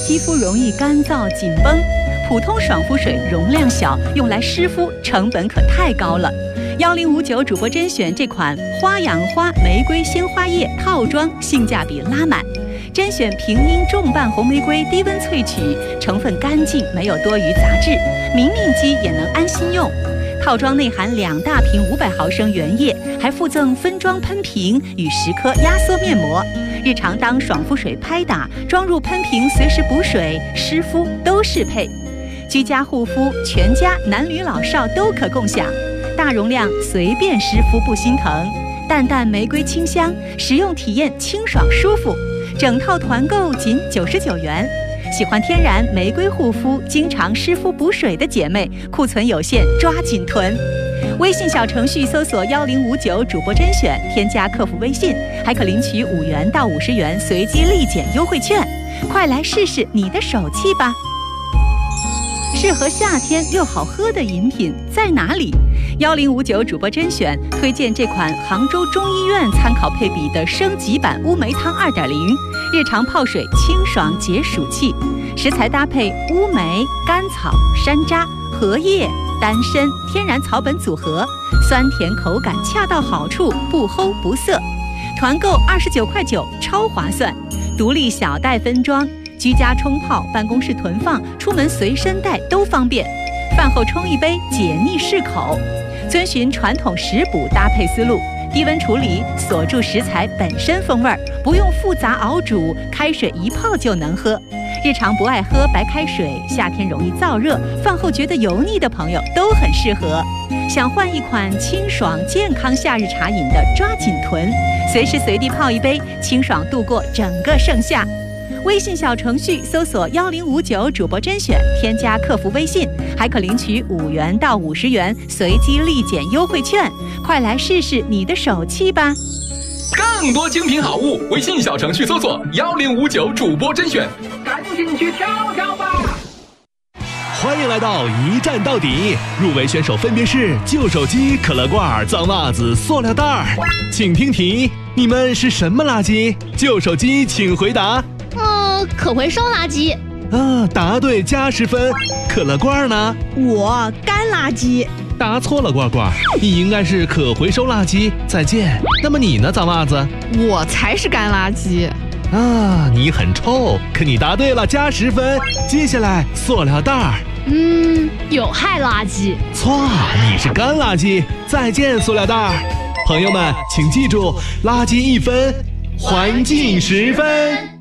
肌肤容易干燥紧绷。普通爽肤水容量小，用来湿敷成本可太高了。1059主播甄选这款花养花玫瑰鲜花液套装，性价比拉满。甄选平阴重瓣红玫瑰低温萃取，成分干净，没有多余杂质，明明肌也能安心用。套装内含2大瓶500毫升原液，还附赠分装喷瓶与10颗压缩面膜。日常当爽肤水拍打，装入喷瓶随时补水湿敷都适配。居家护肤，全家男女老少都可共享。大容量随便湿敷不心疼，淡淡玫瑰清香，使用体验清爽舒服。整套团购仅99元。喜欢天然玫瑰护肤，经常湿敷补水的姐妹，库存有限，抓紧囤。微信小程序搜索1059主播甄选，添加客服微信，还可领取5元到50元随机立减优惠券。快来试试你的手气吧！适合夏天又好喝的饮品在哪里？1059主播甄选推荐这款杭州中医院参考配比的升级版乌梅汤2.0，日常泡水清爽解暑气。食材搭配乌梅、甘草、山楂、荷叶、丹参天然草本组合，酸甜口感恰到好处，不齁不涩。团购29.9块，超划算。独立小袋分装，居家冲泡、办公室囤放、出门随身带都方便。饭后冲一杯，解腻适口。遵循传统食补搭配思路，低温处理，锁住食材本身风味，不用复杂熬煮，开水一泡就能喝。日常不爱喝白开水，夏天容易燥热，饭后觉得油腻的朋友都很适合。想换一款清爽健康夏日茶饮的，抓紧囤，随时随地泡一杯，清爽度过整个盛夏。微信小程序搜索1059主播甄选，添加客服微信，还可领取5元到50元随机立减优惠券。快来试试你的手气吧！ 更多精品好物，微信小程序搜索1059主播甄选，赶紧去挑挑吧！ 欢迎来到一站到底，入围选手分别是旧手机、可乐罐、脏袜子、塑料袋。请听题，你们是什么垃圾？旧手机请回答。 可回收垃圾。 答对加10分。可乐罐呢？ 我干垃圾。 答错了，罐罐，你应该是可回收垃圾。再见。那么你呢，脏袜子？ 我才是干垃圾。 你很臭，可你答对了，加10分。接下来，塑料袋。 有害垃圾。 错，你是干垃圾。再见，塑料袋。朋友们，请记住，垃圾1分，环境10分。